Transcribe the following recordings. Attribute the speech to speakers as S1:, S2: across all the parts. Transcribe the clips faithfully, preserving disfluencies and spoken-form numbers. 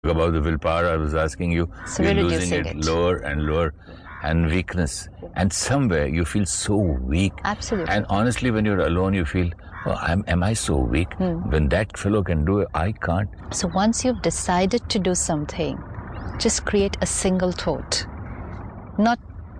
S1: About the willpower, I was asking you,
S2: So
S1: you're
S2: we're
S1: losing
S2: reducing
S1: it,
S2: it.
S1: lower and lower, and weakness. And somewhere you feel so weak.
S2: Absolutely.
S1: And honestly, when you're alone, you feel, oh, I'm, am I so weak?
S2: Hmm.
S1: When that fellow can do it, I can't.
S2: So once you've decided to do something, just create a single thought. Not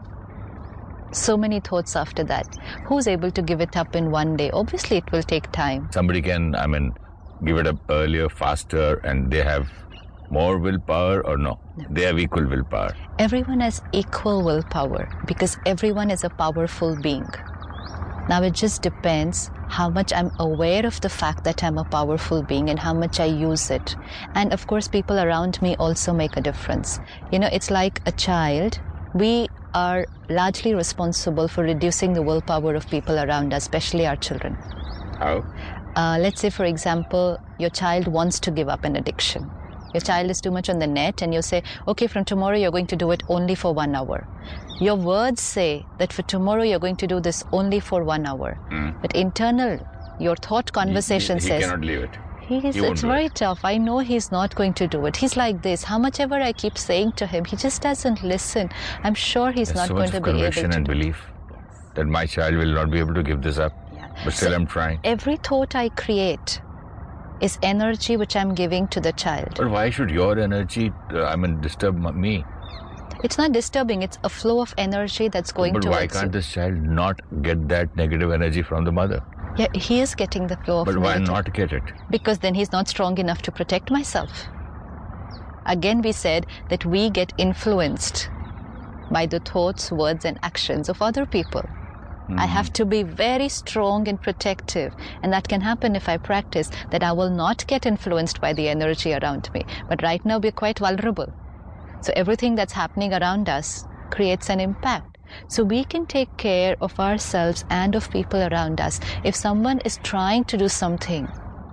S2: so many thoughts after that. Who's able to give it up in one day? Obviously, it will take time.
S1: Somebody can, I mean, give it up earlier, faster, and they have more willpower or no? no? They have equal willpower.
S2: Everyone has equal willpower because everyone is a powerful being. Now it just depends how much I'm aware of the fact that I'm a powerful being and how much I use it. And of course, people around me also make a difference. You know, it's like a child. We are largely responsible for reducing the willpower of people around us, especially our children.
S1: How?
S2: Uh, let's say, for example, your child wants to give up an addiction. Your child is too much on the net and you say, okay, from tomorrow you're going to do it only for one hour. Your words say that for tomorrow you're going to do this only for one hour. Mm. But internal, your thought conversation
S1: he, he,
S2: says...
S1: He cannot leave it.
S2: He is,
S1: he
S2: it's very
S1: it.
S2: tough. I know he's not going to do it. He's like this. How much ever I keep saying to him, he just doesn't listen. I'm sure he's
S1: There's
S2: not
S1: so
S2: going
S1: much
S2: to be able to
S1: conviction and belief
S2: yes.
S1: that my child will not be able to give this up. Yeah. But still
S2: so
S1: I'm trying.
S2: Every thought I create is energy which I'm giving to the child.
S1: But why should your energy, uh, I mean, disturb me?
S2: It's not disturbing. It's a flow of energy that's going
S1: but
S2: towards
S1: But why can't
S2: you.
S1: this child not get that negative energy from the mother?
S2: Yeah, he is getting the flow of
S1: But
S2: negative.
S1: why not get it?
S2: Because then he's not strong enough to protect myself. Again, we said that we get influenced by the thoughts, words, and actions of other people. Mm-hmm. I have to be very strong and protective. And that can happen if I practice that I will not get influenced by the energy around me. But right now, we're quite vulnerable. So everything that's happening around us creates an impact. So we can take care of ourselves and of people around us. If someone is trying to do something,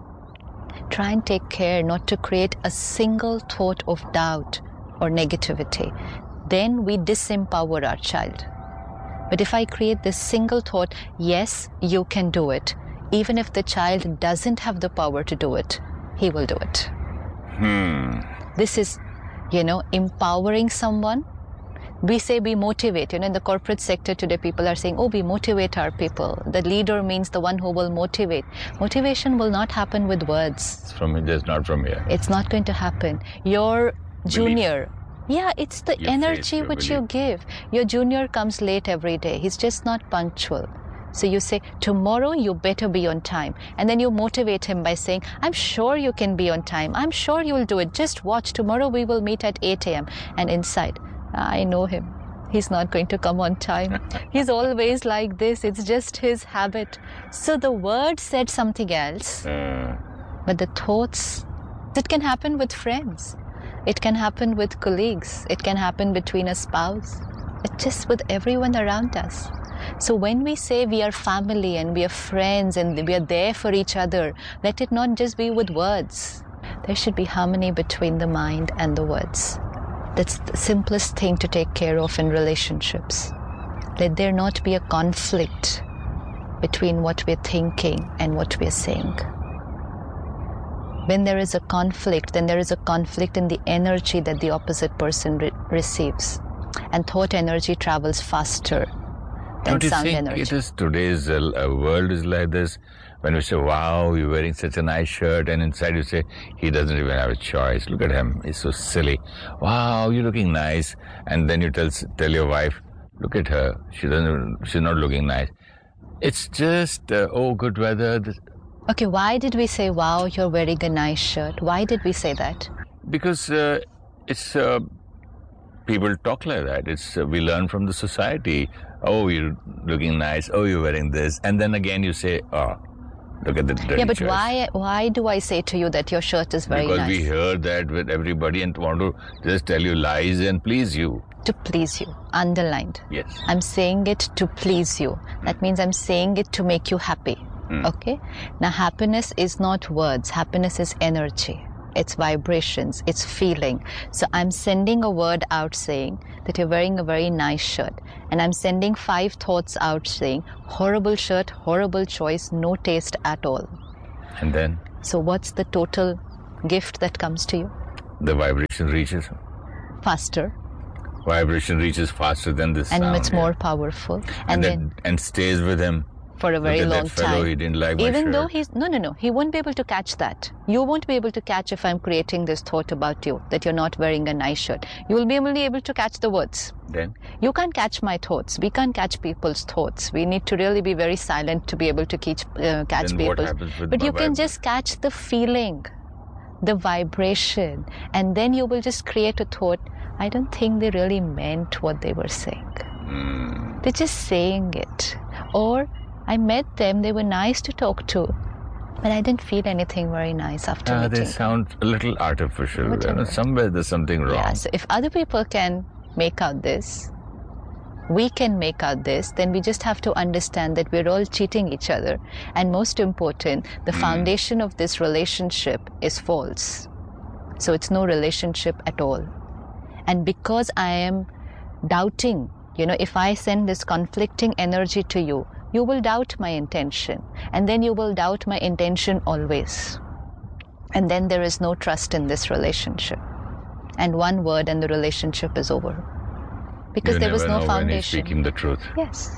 S2: try and take care not to create a single thought of doubt or negativity. Then we disempower our child. But if I create this single thought, yes, you can do it. Even if the child doesn't have the power to do it, he will do it.
S1: Hmm.
S2: This is, you know, empowering someone. We say we motivate. You know, in the corporate sector today, people are saying, oh, we motivate our people. The leader means the one who will motivate. Motivation will not happen with words.
S1: It's from it's not from here.
S2: It's not going to happen. Your junior...
S1: Belief.
S2: Yeah, it's the
S1: your
S2: energy
S1: faith,
S2: which
S1: belief.
S2: you give. Your junior comes late every day. He's just not punctual. So you say, tomorrow you better be on time. And then you motivate him by saying, I'm sure you can be on time. I'm sure you will do it. Just watch. Tomorrow we will meet at eight a.m. And inside, I know him. He's not going to come on time. He's always like this. It's just his habit. So the word said something else.
S1: Uh.
S2: But the thoughts, it can happen with friends. It can happen with colleagues. It can happen between a spouse. It's just with everyone around us. So when we say we are family and we are friends and we are there for each other, let it not just be with words. There should be harmony between the mind and the words. That's the simplest thing to take care of in relationships. Let there not be a conflict between what we're thinking and what we're saying. When there is a conflict, then there is a conflict in the energy that the opposite person re- receives. And thought energy travels faster than
S1: Don't you
S2: sound
S1: think
S2: energy.
S1: It is today's uh, world is like this. When we say, wow, you're wearing such a nice shirt, and inside you say, he doesn't even have a choice. Look at him. He's so silly. Wow, you're looking nice. And then you tell tell your wife, look at her. She doesn't. She's not looking nice. It's just, uh, oh, good weather. This,
S2: Okay, why did we say, wow, you're wearing a nice shirt? Why did we say that?
S1: Because uh, it's, uh, people talk like that. It's uh, we learn from the society. Oh, you're looking nice. Oh, you're wearing this. And then again you say, oh, look at the dirty
S2: Yeah, but
S1: choice.
S2: why Why do I say to you that your shirt is very
S1: because
S2: nice?
S1: Because we heard that with everybody and want to just tell you lies and please you.
S2: To please you, underlined.
S1: Yes.
S2: I'm saying it to please you. That means I'm saying it to make you happy. Mm. Okay? Now, happiness is not words. Happiness is energy. It's vibrations. It's feeling. So I'm sending a word out saying that you're wearing a very nice shirt. And I'm sending five thoughts out saying, horrible shirt, horrible choice, no taste at all.
S1: And then?
S2: So what's the total gift that comes to you?
S1: the vibration reaches
S2: faster.
S1: Vibration reaches faster than this
S2: and
S1: sound.
S2: it's more powerful.
S1: And,
S2: And,
S1: that,
S2: then
S1: and stays with him.
S2: for a very
S1: Look at
S2: long
S1: that fellow,
S2: time.
S1: He didn't like my
S2: Even
S1: shirt.
S2: though he's, no, no, no, he won't be able to catch that. You won't be able to catch if I'm creating this thought about you, that you're not wearing a nice shirt. You will be only able to catch the words.
S1: Then?
S2: You can't catch my thoughts. We can't catch people's thoughts. We need to really be very silent to be able to catch, uh, catch
S1: Then what
S2: people's.
S1: happens with
S2: But
S1: my
S2: you can
S1: vibration?
S2: just catch the feeling, the vibration, and then you will just create a thought. I don't think they really meant what they were saying.
S1: Mm.
S2: They're just saying it. Or I met them, they were nice to talk to, but I didn't feel anything very nice after
S1: Ah,
S2: meeting
S1: they sound a little artificial. You know,
S2: Whatever.
S1: somewhere there's something wrong.
S2: Yeah, so if other people can make out this, we can make out this, then we just have to understand that we're all cheating each other. And most important, the
S1: Mm.
S2: foundation of this relationship is false. So it's no relationship at all. And because I am doubting, you know, if I send this conflicting energy to you, you will doubt my intention. And then you will doubt my intention always. And then there is no trust in this relationship. And one word and the relationship is over. Because
S1: You
S2: there was
S1: never
S2: no
S1: know when he's
S2: foundation.
S1: speaking the truth.
S2: Yes.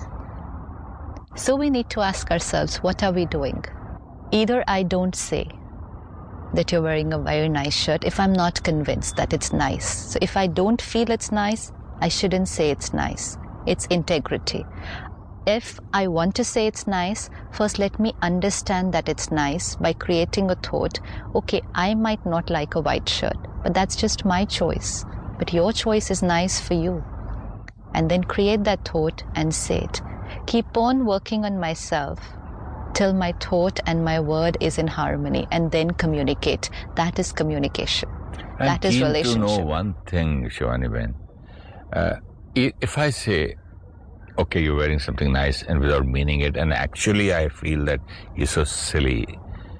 S2: So we need to ask ourselves, what are we doing? Either I don't say that you're wearing a very nice shirt if I'm not convinced that it's nice. So if I don't feel it's nice, I shouldn't say it's nice. It's integrity. If I want to say it's nice, first let me understand that it's nice by creating a thought. Okay, I might not like a white shirt, but that's just my choice. But your choice is nice for you. And then create that thought and say it. Keep on working on myself till my thought and my word is in harmony, and then communicate. That is communication.
S1: I'm
S2: That is
S1: keen
S2: relationship.
S1: to know one thing, Shivani Ben. Uh, i- if I say, okay, you're wearing something nice, and without meaning it, and actually I feel that you're so silly,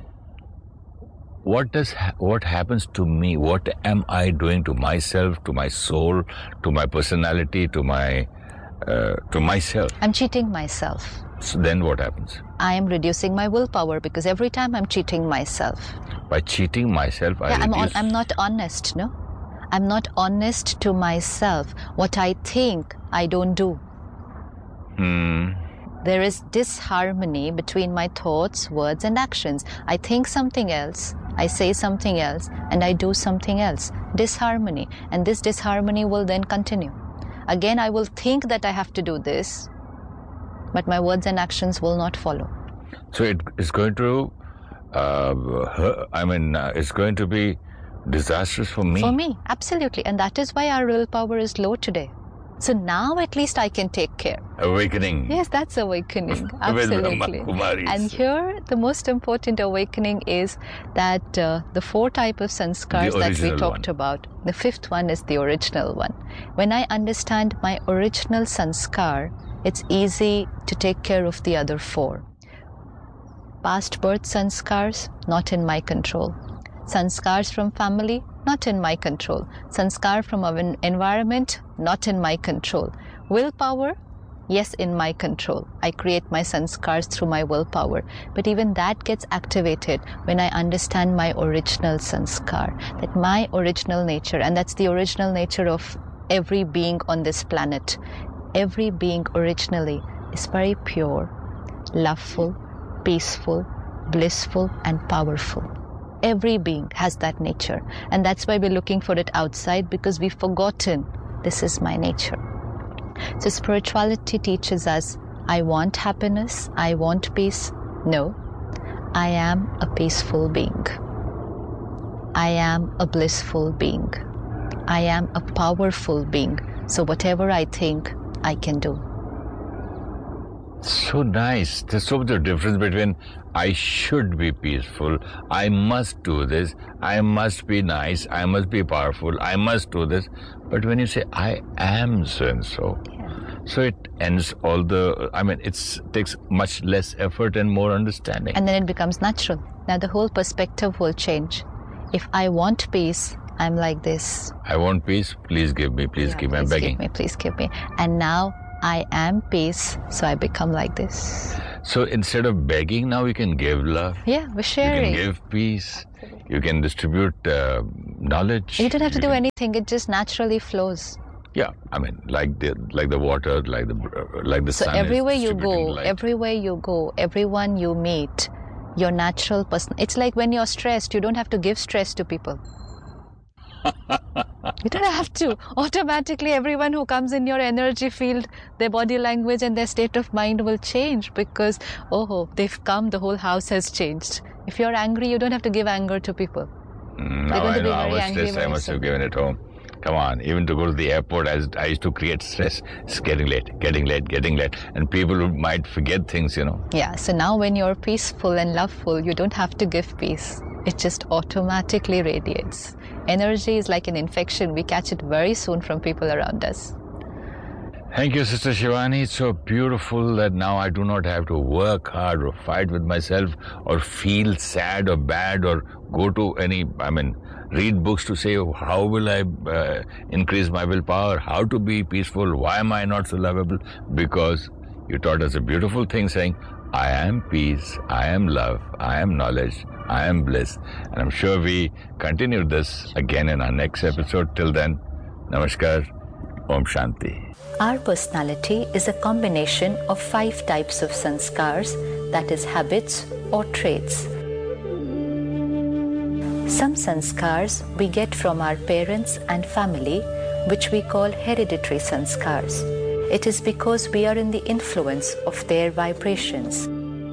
S1: what does ha- what happens to me? What am I doing to myself, to my soul, to my personality, to my uh, to myself?
S2: I'm cheating myself.
S1: So then what happens?
S2: I am reducing my willpower because every time I'm cheating myself.
S1: By cheating myself, I
S2: Yeah, I'm, on,
S1: reduce.
S2: I'm not honest, no? I'm not honest to myself. What I think, I don't do.
S1: Hmm.
S2: There is disharmony between my thoughts, words, and actions. I think something else, I say something else, and I do something else. Disharmony. And this disharmony will then continue. Again, I will think that I have to do this, but my words and actions will not follow.
S1: So it is going to, uh, hu- I mean, uh, it's going to be disastrous for me.
S2: For me, absolutely. And that is why our willpower is low today. So now at least I can take care.
S1: Awakening.
S2: Yes, that's awakening.
S1: With
S2: Absolutely.
S1: Brahma Kumaris.
S2: And here, the most important awakening is that uh, the four type of sanskars
S1: The
S2: that we
S1: original
S2: talked
S1: one.
S2: about, the fifth one is the original one. When I understand my original sanskar, it's easy to take care of the other four. Past birth sanskars, not in my control. Sanskars from family, not in my control. Sanskar from our en- environment, not in my control. Willpower, yes, in my control. I create my sanskars through my willpower. But even that gets activated when I understand my original sanskar, that my original nature, and that's the original nature of every being on this planet. Every being originally is very pure, loveful, peaceful, blissful, and powerful. Every being has that nature. And that's why we're looking for it outside, because we've forgotten this is my nature. So spirituality teaches us, I want happiness, I want peace. No, I am a peaceful being. I am a blissful being. I am a powerful being. So whatever I think, I can do.
S1: So nice. There's so much difference between I should be peaceful, I must do this, I must be nice, I must be powerful, I must do this. But when you say I am so and so, so it ends all the, I mean, it takes much less effort and more understanding.
S2: And then it becomes natural. Now the whole perspective will change. If I want peace, I'm like this.
S1: I want peace, please give me, please
S2: Yeah,
S1: give me, I'm
S2: please
S1: begging.
S2: give me, please give me. And now I am peace, so I become like this.
S1: So instead of begging, now you can give love.
S2: Yeah, we're sharing.
S1: You can give peace. You can distribute uh, knowledge.
S2: You don't have to
S1: you
S2: do
S1: can,
S2: anything. It just naturally flows.
S1: Yeah, I mean, like the like the water, like the uh, like the
S2: so
S1: sun.
S2: So everywhere
S1: is
S2: you go,
S1: light.
S2: everywhere you go, everyone you meet, your natural person. It's like when you're stressed, you don't have to give stress to people. You don't have to. Automatically, everyone who comes in your energy field, their body language and their state of mind will change because, oh, they've come, the whole house has changed. If you're angry, you don't have to give anger to people.
S1: Mm, now I know how much stress I must have given at home. Come on, even to go to the airport, I, I used to create stress. It's getting late, getting late, getting late. And people might forget things, you know.
S2: Yeah, so now when you're peaceful and loveful, you don't have to give peace. It just automatically radiates. Energy is like an infection. We catch it very soon from people around us.
S1: Thank you, Sister Shivani. It's so beautiful that now I do not have to work hard or fight with myself or feel sad or bad or go to any, I mean, read books to say, how will I uh, increase my willpower? How to be peaceful? Why am I not so lovable? Because you taught us a beautiful thing saying, I am peace, I am love, I am knowledge, I am bliss. And I'm sure we continue this again in our next episode. Till then, Namaskar, Om Shanti.
S2: Our personality is a combination of five types of sanskars, that is habits or traits. Some sanskars we get from our parents and family, which we call hereditary sanskars. It is because we are in the influence of their vibrations.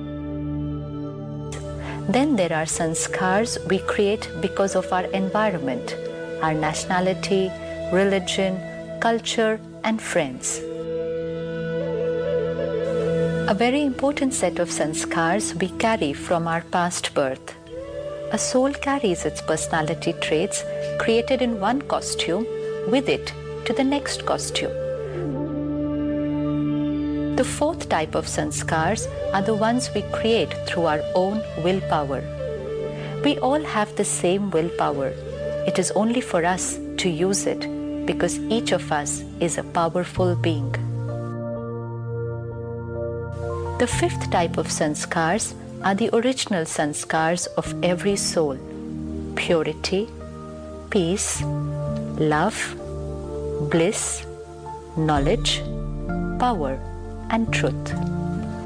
S2: Then there are sanskars we create because of our environment, our nationality, religion, culture, and friends. A very important set of sanskars we carry from our past birth. A soul carries its personality traits created in one costume with it to the next costume. The fourth type of sanskars are the ones we create through our own willpower. We all have the same willpower. It is only for us to use it because each of us is a powerful being. The fifth type of sanskars are the original sanskars of every soul: purity, peace, love, bliss, knowledge, power, and truth.